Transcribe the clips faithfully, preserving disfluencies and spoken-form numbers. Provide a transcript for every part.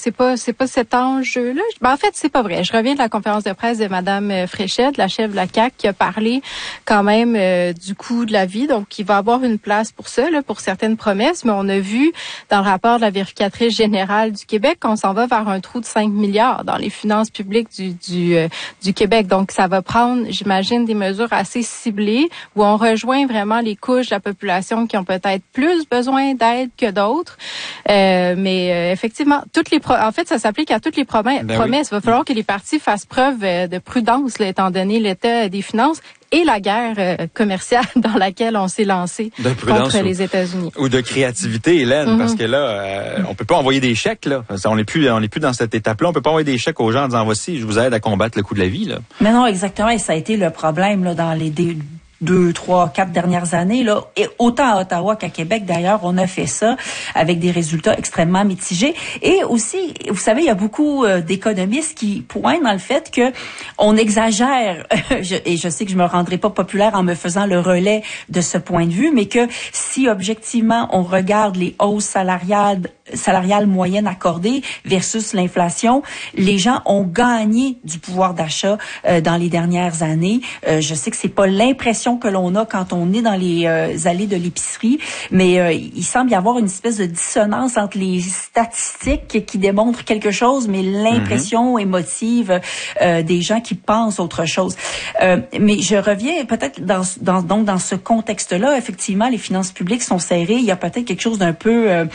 c'est pas c'est pas cet enjeu-là. Ben, en fait, c'est pas vrai. Je reviens de la conférence de presse de Madame Fréchette, la chef de la C A Q, qui a parlé quand même euh, du coût de la vie. Donc, il va avoir une place pour ça, là, pour certaines promesses. Mais on a vu dans le rapport de la vérificatrice générale du Québec qu'on s'en va vers un trou de cinq milliards dans les finances publiques du du euh, du Québec. Donc, ça va prendre, j'imagine, des mesures assez ciblées où on rejoint vraiment les couches de la population qui ont peut-être plus besoin d'aide que d'autres. Euh, mais euh, effectivement, toutes les pro- en fait, ça s'applique à toutes les promesses. Ben promesses. Oui. Il va falloir que les partis fassent preuve de prudence, là, étant donné l'état des finances et la guerre euh, commerciale dans laquelle on s'est lancé contre ou, les États-Unis. Ou de créativité, Hélène, mm-hmm. parce que là, euh, on peut pas envoyer des chèques, là. On n'est plus, on n'est plus dans cette étape-là. On peut pas envoyer des chèques aux gens en disant voici, je vous aide à combattre le coût de la vie, là. Mais non, exactement. Et ça a été le problème là dans les dé- deux, trois, quatre dernières années, là, et autant à Ottawa qu'à Québec, d'ailleurs, on a fait ça avec des résultats extrêmement mitigés. Et aussi, vous savez, il y a beaucoup euh, d'économistes qui pointent dans le fait que on exagère, je, et je sais que je me rendrai pas populaire en me faisant le relais de ce point de vue, mais que si objectivement on regarde les hausses salariales, salariales moyennes accordées versus l'inflation, les gens ont gagné du pouvoir d'achat euh, dans les dernières années. Euh, je sais que c'est pas l'impression que l'on a quand on est dans les euh, allées de l'épicerie, mais euh, il semble y avoir une espèce de dissonance entre les statistiques qui démontrent quelque chose, mais l'impression mm-hmm. émotive euh, des gens qui pensent autre chose. Euh, mais je reviens peut-être dans, dans donc dans ce contexte-là, effectivement, les finances publiques sont serrées. Il y a peut-être quelque chose d'un peu euh,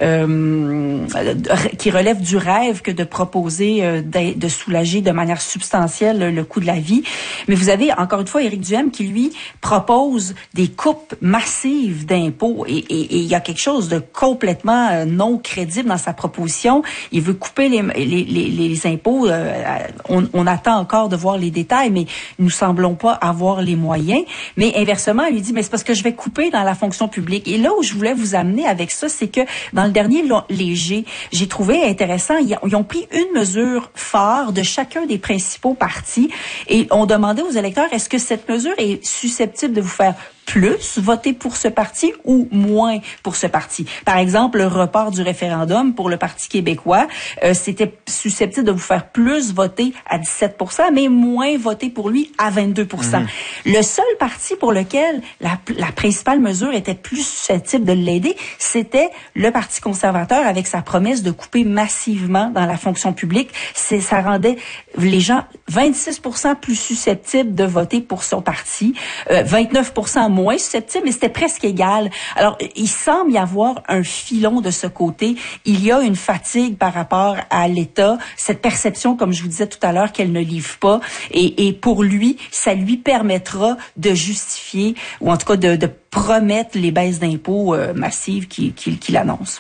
euh, qui relève du rêve que de proposer euh, de, de soulager de manière substantielle le, le coût de la vie. Mais vous avez encore une fois Éric Duhem qui lui propose des coupes massives d'impôts et, et, et il y a quelque chose de complètement euh, non crédible dans sa proposition. Il veut couper les, les, les, les impôts. Euh, on, on attend encore de voir les détails, mais nous semblons pas avoir les moyens. Mais inversement, il lui dit, mais c'est parce que je vais couper dans la fonction publique. Et là où je voulais vous amener avec ça, c'est que dans le dernier léger, j'ai trouvé intéressant, ils, ils ont pris une mesure phare de chacun des principaux partis et on demandait aux électeurs, est-ce que cette mesure est susceptible de vous faire plus voter pour ce parti ou moins pour ce parti. Par exemple, le report du référendum pour le Parti québécois, euh, c'était susceptible de vous faire plus voter à dix-sept pour cent, mais moins voter pour lui à vingt-deux pour cent. Mmh. Le seul parti pour lequel la, la principale mesure était plus susceptible de l'aider, c'était le Parti conservateur avec sa promesse de couper massivement dans la fonction publique. C'est, ça rendait les gens vingt-six pour cent plus susceptibles de voter pour son parti, euh, vingt-neuf pour cent moins susceptible, mais c'était presque égal. Alors, il semble y avoir un filon de ce côté. Il y a une fatigue par rapport à l'État, cette perception, comme je vous disais tout à l'heure, qu'elle ne livre pas. Et, et pour lui, ça lui permettra de justifier, ou en tout cas de, de promettre les baisses d'impôts euh, massives qu'il, qu'il, qu'il annonce.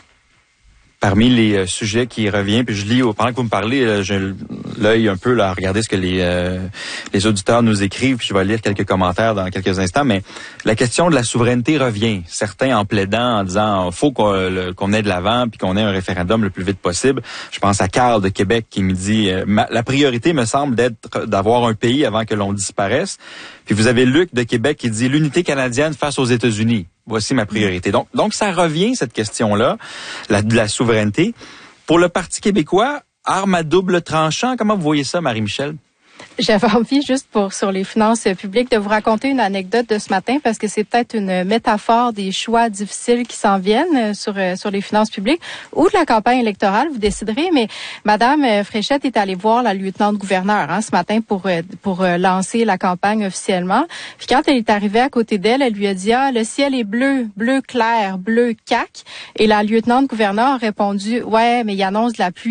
Parmi les euh, sujets qui reviennent, puis je lis, pendant que vous me parlez, euh, j'ai l'œil un peu là, à regarder ce que les euh, les auditeurs nous écrivent, puis je vais lire quelques commentaires dans quelques instants, mais la question de la souveraineté revient. Certains en plaidant, en disant faut qu'on, le, qu'on ait de l'avant, puis qu'on ait un référendum le plus vite possible. Je pense à Carl de Québec qui me dit euh, ma, la priorité me semble d'être d'avoir un pays avant que l'on disparaisse. Puis vous avez Luc de Québec qui dit l'unité canadienne face aux États-Unis. Voici ma priorité. Donc, donc ça revient, cette question-là, la, de la souveraineté. Pour le Parti québécois, arme à double tranchant, comment vous voyez ça, Marie-Michel? J'avais envie, juste pour sur les finances publiques, de vous raconter une anecdote de ce matin parce que c'est peut-être une métaphore des choix difficiles qui s'en viennent sur sur les finances publiques ou de la campagne électorale, vous déciderez. Mais Madame Fréchette est allée voir la lieutenant-gouverneur hein, ce matin pour pour lancer la campagne officiellement. Puis quand elle est arrivée à côté d'elle, elle lui a dit « Ah, le ciel est bleu, bleu clair, bleu cac. » Et la lieutenant-gouverneur a répondu « Ouais, mais il annonce de la pluie. »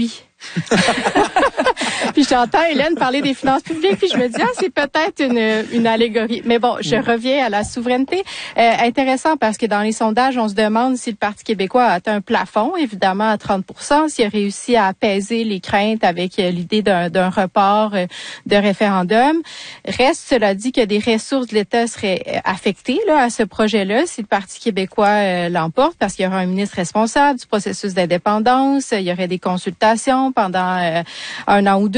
Puis j'entends Hélène parler des finances publiques, puis je me dis ah c'est peut-être une une allégorie. Mais bon, je reviens à la souveraineté. Euh, intéressant parce que dans les sondages, on se demande si le Parti québécois a atteint un plafond, évidemment à trente pour cent, s'il a réussi à apaiser les craintes avec euh, l'idée d'un, d'un report euh, de référendum. Reste cela dit que des ressources de l'État seraient euh, affectées là à ce projet-là si le Parti québécois euh, l'emporte, parce qu'il y aura un ministre responsable du processus d'indépendance, il y aurait des consultations pendant euh, un an ou deux.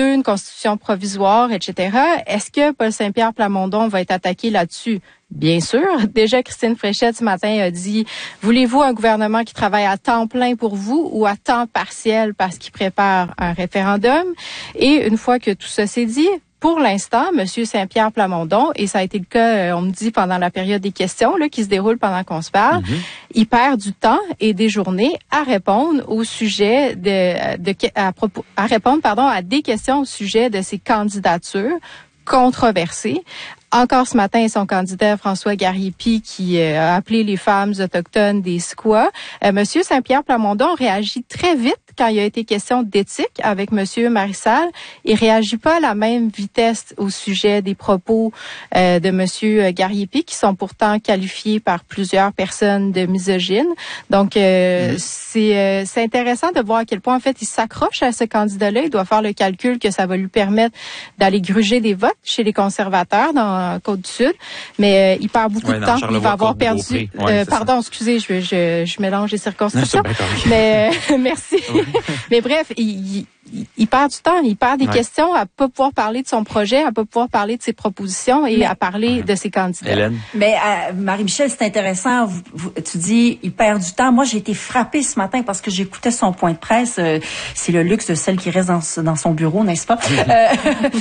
veut une constitution provisoire, et cetera. Est-ce que Paul Saint-Pierre Plamondon va être attaqué là-dessus? Bien sûr. Déjà, Christine Fréchette, ce matin, a dit, voulez-vous un gouvernement qui travaille à temps plein pour vous ou à temps partiel parce qu'il prépare un référendum? Et une fois que tout ça s'est dit, pour l'instant, M. Saint-Pierre Plamondon, et ça a été le cas, on me dit, pendant la période des questions là, qui se déroule pendant qu'on se parle, mm-hmm. il perd du temps et des journées à répondre au sujet de, de à, propos, à répondre pardon, à des questions au sujet de ses candidatures controversées. Encore ce matin, son candidat François Gariepi qui euh, a appelé les femmes autochtones des squats. Euh, Monsieur Saint-Pierre Plamondon réagit très vite quand il a été question d'éthique avec Monsieur Marissal. Il réagit pas à la même vitesse au sujet des propos euh, de Monsieur Gariepi qui sont pourtant qualifiés par plusieurs personnes de misogynes. Donc euh, mmh. c'est euh, c'est intéressant de voir à quel point en fait il s'accroche à ce candidat-là. Il doit faire le calcul que ça va lui permettre d'aller gruger des votes chez les conservateurs dans en Côte-du-Sud, mais euh, il perd beaucoup ouais, de temps. Il va avoir perdu. Ouais, euh, pardon, ça. excusez, je, je, je mélange les circonscriptions. Mais euh, merci. Ouais. Mais bref, il, il, il perd du temps. Il perd des ouais. questions à pas pouvoir parler de son projet, à pas pouvoir parler de ses propositions et mais, à parler de ses candidats. Hélène. Mais euh, Marie-Michel, c'est intéressant. Vous, vous, tu dis, il perd du temps. Moi, j'ai été frappée ce matin parce que j'écoutais son point de presse. Euh, c'est le luxe de celle qui reste dans, dans son bureau, n'est-ce pas? euh,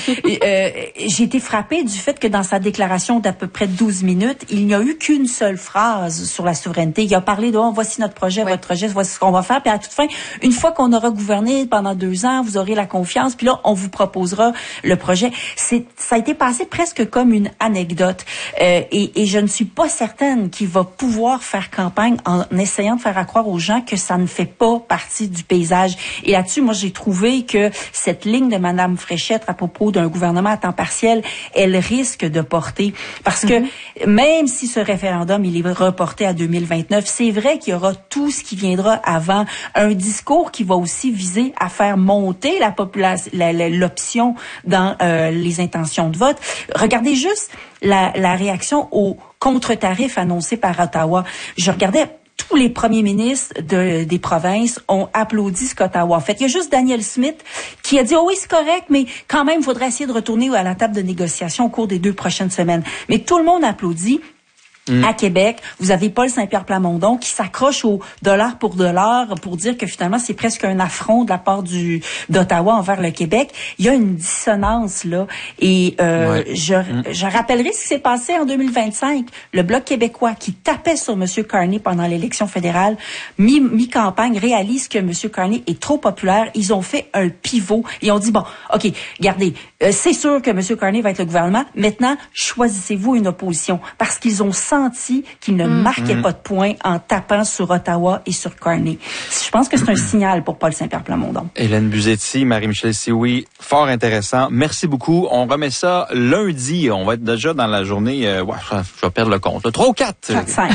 euh, j'ai été frappée du fait que dans sa déclaration d'à peu près douze minutes, il n'y a eu qu'une seule phrase sur la souveraineté. Il a parlé de oh, voici notre projet, ouais. votre projet, voici ce qu'on va faire. Puis à la toute fin, une fois qu'on aura gouverné pendant deux ans, vous aurez la confiance. Puis là, on vous proposera le projet. C'est, ça a été passé presque comme une anecdote. Euh, et, et je ne suis pas certaine qu'il va pouvoir faire campagne en essayant de faire accroire aux gens que ça ne fait pas partie du paysage. Et là-dessus, moi, j'ai trouvé que cette ligne de Mme Fréchette à propos d'un gouvernement à temps partiel, elle risque de porter. Parce que mm-hmm. même si ce référendum, il est reporté à deux mille vingt-neuf, c'est vrai qu'il y aura tout ce qui viendra avant. Un discours qui va aussi viser à faire monter la population, la, la, l'option dans euh, les intentions de vote. Regardez juste la, la réaction aux contre-tarifs annoncés par Ottawa. Je regardais tous les premiers ministres de, des provinces ont applaudi ce qu'Ottawa a fait. Il y a juste Daniel Smith qui a dit « Oh oui, c'est correct, mais quand même, il faudrait essayer de retourner à la table de négociation au cours des deux prochaines semaines. » Mais tout le monde applaudit. Mmh. À Québec, vous avez Paul Saint-Pierre Plamondon qui s'accroche au dollar pour dollar pour dire que finalement c'est presque un affront de la part du d'Ottawa envers le Québec. Il y a une dissonance là et euh, ouais. je, mmh. je rappellerai ce qui s'est passé en deux mille vingt-cinq. Le Bloc québécois qui tapait sur M. Carney pendant l'élection fédérale, mi, mi-campagne, réalise que M. Carney est trop populaire. Ils ont fait un pivot et ont dit bon, ok, regardez, euh, c'est sûr que M. Carney va être le gouvernement. Maintenant, choisissez-vous une opposition parce qu'ils ont senti qu'il ne mmh. marquait mmh. pas de points en tapant sur Ottawa et sur Carney. Je pense que c'est un signal pour Paul Saint-Pierre Plamondon. Hélène Buzzetti, Marie-Michel Sioui, fort intéressant. Merci beaucoup. On remet ça lundi. On va être déjà dans la journée, euh, ouais, je vais perdre le compte. trois ou quatre? cinq.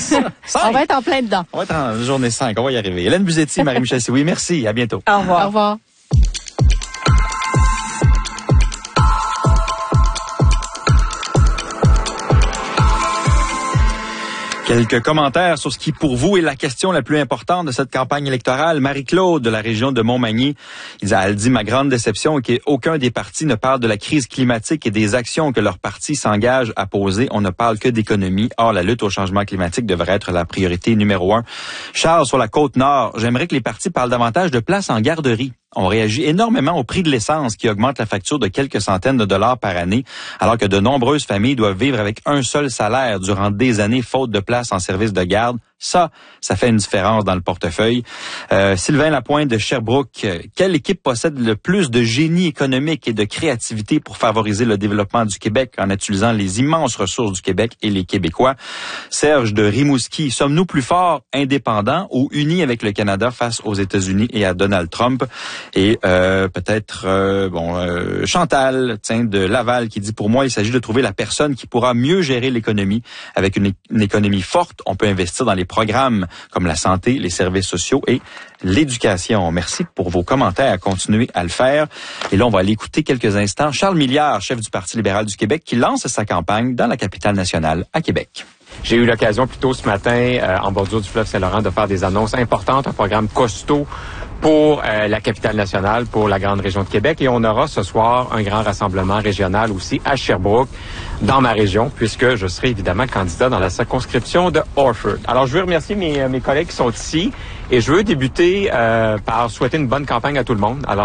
On va être en plein dedans. On va être en journée cinq. On va y arriver. Hélène Buzzetti, Marie-Michel Sioui, merci. À bientôt. Au revoir. Au revoir. Quelques commentaires sur ce qui, pour vous, est la question la plus importante de cette campagne électorale. Marie-Claude, de la région de Montmagny, elle dit « Ma grande déception est qu'aucun des partis ne parle de la crise climatique et des actions que leur parti s'engage à poser. On ne parle que d'économie. Or, la lutte au changement climatique devrait être la priorité numéro un. » Charles, sur la Côte-Nord, j'aimerais que les partis parlent davantage de places en garderie. On réagit énormément au prix de l'essence qui augmente la facture de quelques centaines de dollars par année, alors que de nombreuses familles doivent vivre avec un seul salaire durant des années faute de place en service de garde. Ça, ça fait une différence dans le portefeuille. Euh, Sylvain Lapointe de Sherbrooke, quelle équipe possède le plus de génie économique et de créativité pour favoriser le développement du Québec en utilisant les immenses ressources du Québec et les Québécois? Serge de Rimouski, sommes-nous plus forts, indépendants ou unis avec le Canada face aux États-Unis et à Donald Trump? Et euh, peut-être, euh, bon, euh, Chantal, tiens, de Laval, qui dit, pour moi, il s'agit de trouver la personne qui pourra mieux gérer l'économie. Avec une, une économie forte, on peut investir dans les programmes comme la santé, les services sociaux et l'éducation. Merci pour vos commentaires. Continuez à le faire. Et là, on va aller écouter quelques instants Charles Milliard, chef du Parti libéral du Québec, qui lance sa campagne dans la capitale nationale, à Québec. J'ai eu l'occasion plus tôt ce matin, euh, en bordure du fleuve Saint-Laurent, de faire des annonces importantes, un programme costaud pour euh, la capitale nationale, pour la grande région de Québec. Et on aura ce soir un grand rassemblement régional aussi à Sherbrooke, dans ma région, puisque je serai évidemment candidat dans la circonscription de Orford. Alors, je veux remercier mes, mes collègues qui sont ici et je veux débuter euh, par souhaiter une bonne campagne à tout le monde. Alors,